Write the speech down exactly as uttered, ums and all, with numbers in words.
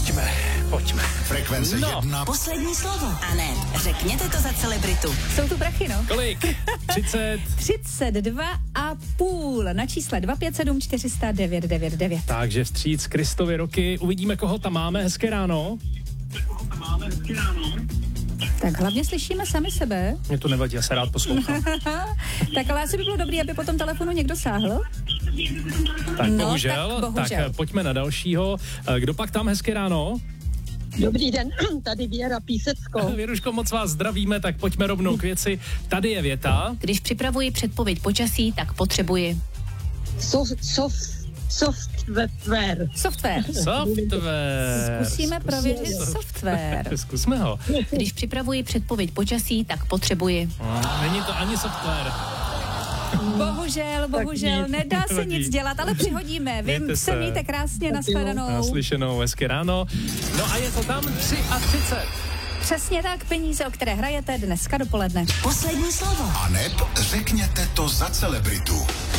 Pojďme, pojďme. Frekvence no. jedna. Poslední slovo. A ne, řekněte to za celebritu. Jsou tu prachy, no. Kolik? třicet. třicet dva a půl na čísle dva pět sedm čtyři sta devět devět devět. Takže vstříc Kristovy roky. Uvidíme, koho tam máme. Hezké ráno. Tak hlavně slyšíme sami sebe. Mě to nevadí, já se rád poslouchám. Tak ale asi by bylo dobré, aby po tom telefonu někdo sáhl. Tak no, bohužel, tak bohužel. tak pojďme na dalšího. Kdo pak tam? Hezké ráno? Dobrý den, tady Věra Písecko. Věruško, moc vás zdravíme, tak pojďme rovnou k věci. Tady je věta. Když připravuji předpověď počasí, tak potřebuji. Soft, soft, software. Software. Software. Zkusíme prověřit software. Zkusme ho. Když připravuji předpověď počasí, tak potřebuji. Není to ani software. Bohužel, bohužel, nedá se nic dělat, ale přihodíme. Vy Mějte se se. mějte krásně, nashledanou. Naslyšenou, hezké ráno. No a je to tam třicet tři. Přesně tak, peníze, o které hrajete dneska dopoledne. Poslední slovo. A neb řekněte to za celebritu.